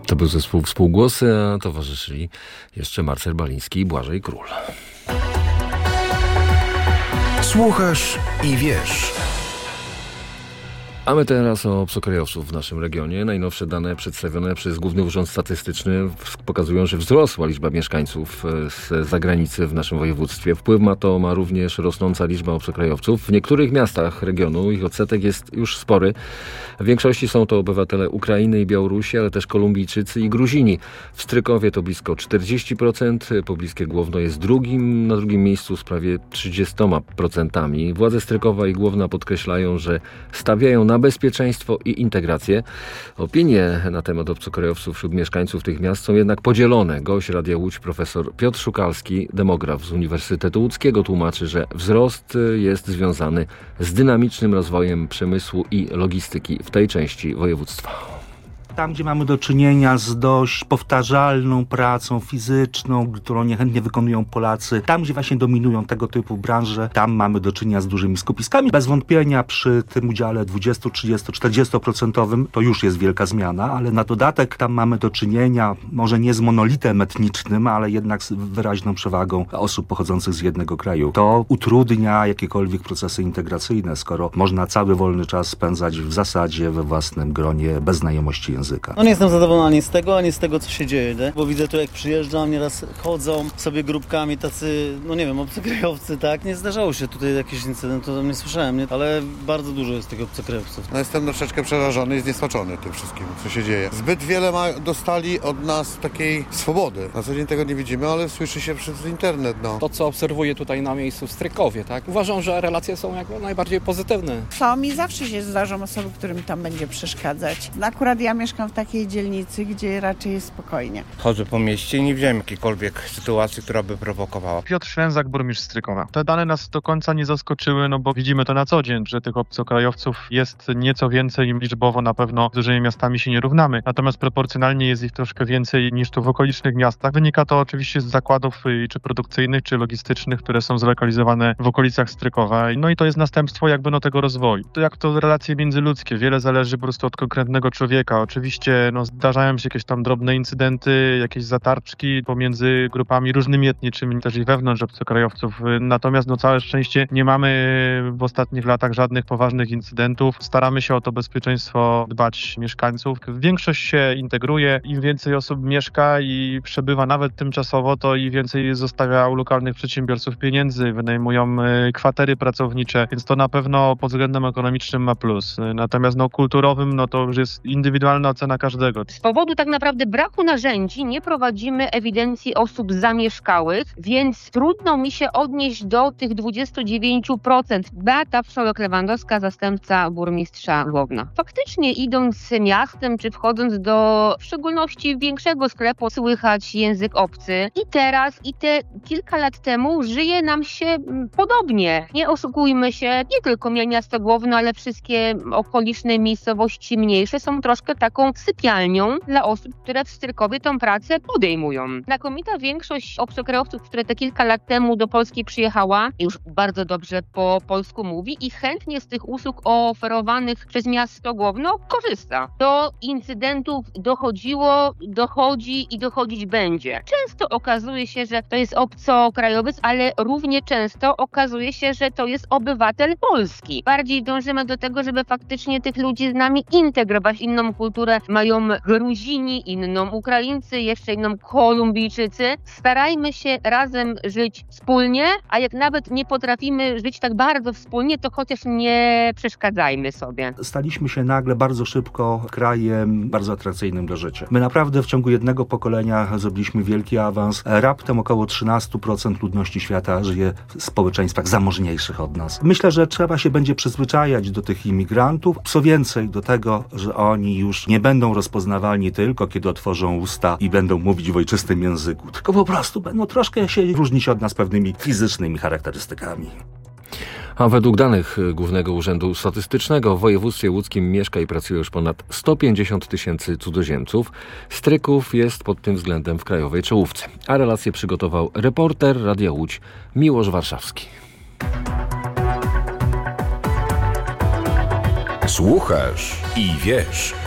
To był zespół Współgłosy, a towarzyszyli jeszcze Marcel Baliński i Błażej Król. Słuchasz i wiesz. A my teraz o obcokrajowców w naszym regionie. Najnowsze dane przedstawione przez Główny Urząd Statystyczny pokazują, że wzrosła liczba mieszkańców z zagranicy w naszym województwie. Wpływ na to ma również rosnąca liczba obcokrajowców. W niektórych miastach regionu ich odsetek jest już spory. W większości są to obywatele Ukrainy i Białorusi, ale też Kolumbijczycy i Gruzini. W Strykowie to blisko 40%, pobliskie Głowno jest na drugim miejscu z prawie 30%. Władze Strykowa i Głowna podkreślają, że stawiają na bezpieczeństwo i integrację. Opinie na temat obcokrajowców wśród mieszkańców tych miast są jednak podzielone. Gość Radia Łódź profesor Piotr Szukalski, demograf z Uniwersytetu Łódzkiego, tłumaczy, że wzrost jest związany z dynamicznym rozwojem przemysłu i logistyki w tej części województwa. Tam, gdzie mamy do czynienia z dość powtarzalną pracą fizyczną, którą niechętnie wykonują Polacy, tam, gdzie właśnie dominują tego typu branże, tam mamy do czynienia z dużymi skupiskami. Bez wątpienia przy tym udziale 20, 30, 40% to już jest wielka zmiana, ale na dodatek tam mamy do czynienia może nie z monolitem etnicznym, ale jednak z wyraźną przewagą osób pochodzących z jednego kraju. To utrudnia jakiekolwiek procesy integracyjne, skoro można cały wolny czas spędzać w zasadzie we własnym gronie bez znajomości języka. No nie jestem zadowolony ani z tego, co się dzieje, nie? Bo widzę tu, jak przyjeżdżam, nieraz chodzą sobie grupkami tacy, no nie wiem, obcokrajowcy, tak? Nie zdarzało się tutaj jakiś incydent, to tam nie słyszałem, nie? Ale bardzo dużo jest tych obcokrajowców. No jestem troszeczkę przerażony i zniesmaczony tym wszystkim, co się dzieje. Zbyt wiele dostali od nas takiej swobody. Na co dzień tego nie widzimy, ale słyszy się przez internet, no. To, co obserwuję tutaj na miejscu w Strykowie, tak? Uważam, że relacje są jak najbardziej pozytywne. Mi zawsze się zdarzą osoby, którym tam będzie przeszkadzać. Akurat ja mieszkam w takiej dzielnicy, gdzie raczej jest spokojnie. Chodzę po mieście i nie widziałem jakiejkolwiek sytuacji, która by prowokowała. Piotr Szwęzak, burmistrz Strykowa. Te dane nas do końca nie zaskoczyły, no bo widzimy to na co dzień, że tych obcokrajowców jest nieco więcej, liczbowo na pewno z dużymi miastami się nie równamy. Natomiast proporcjonalnie jest ich troszkę więcej niż tu w okolicznych miastach. Wynika to oczywiście z zakładów czy produkcyjnych, czy logistycznych, które są zlokalizowane w okolicach Strykowa. No i to jest następstwo tego rozwoju. To jak to relacje międzyludzkie. Wiele zależy po prostu od konkretnego człowieka. Oczywiście zdarzają się jakieś tam drobne incydenty, jakieś zatarczki pomiędzy grupami różnymi etnicznymi, też i wewnątrz obcokrajowców. Natomiast całe szczęście nie mamy w ostatnich latach żadnych poważnych incydentów. Staramy się o to bezpieczeństwo dbać mieszkańców. Większość się integruje. Im więcej osób mieszka i przebywa nawet tymczasowo, to i więcej zostawia u lokalnych przedsiębiorców pieniędzy, wynajmują kwatery pracownicze, więc to na pewno pod względem ekonomicznym ma plus. Natomiast kulturowym, to już jest indywidualna ocena każdego. Z powodu tak naprawdę braku narzędzi nie prowadzimy ewidencji osób zamieszkałych, więc trudno mi się odnieść do tych 29%. Beata Wszołek-Lewandowska, zastępca burmistrza Głowna. Faktycznie idąc miastem, czy wchodząc do w szczególności większego sklepu, słychać język obcy. I teraz, i te kilka lat temu żyje nam się podobnie. Nie oszukujmy się, nie tylko miasto Głowno, ale wszystkie okoliczne miejscowości mniejsze są troszkę taką sypialnią dla osób, które w Strykowie tą pracę podejmują. Znakomita większość obcokrajowców, które te kilka lat temu do Polski przyjechała, już bardzo dobrze po polsku mówi i chętnie z tych usług oferowanych przez miasto Głowno korzysta. Do incydentów dochodzi i dochodzić będzie. Często okazuje się, że to jest obcokrajowiec, ale równie często okazuje się, że to jest obywatel Polski. Bardziej dążymy do tego, żeby faktycznie tych ludzi z nami integrować. Inną kulturę mają Gruzini, inną Ukraińcy, jeszcze inną Kolumbijczycy. Starajmy się razem żyć wspólnie, a jak nawet nie potrafimy żyć tak bardzo wspólnie, to chociaż nie przeszkadzajmy sobie. Staliśmy się nagle bardzo szybko krajem bardzo atrakcyjnym do życia. My naprawdę w ciągu jednego pokolenia zrobiliśmy wielki awans. Raptem około 13% ludności świata żyje w społeczeństwach zamożniejszych od nas. Myślę, że trzeba się będzie przyzwyczajać do tych imigrantów, co więcej do tego, że oni już nie będą rozpoznawalni tylko, kiedy otworzą usta i będą mówić w ojczystym języku, tylko po prostu będą troszkę się różnić od nas pewnymi fizycznymi charakterystykami. A według danych Głównego Urzędu Statystycznego w województwie łódzkim mieszka i pracuje już ponad 150 000 cudzoziemców. Stryków jest pod tym względem w krajowej czołówce. A relację przygotował reporter Radia Łódź Miłosz Warszawski. Słuchasz i wiesz.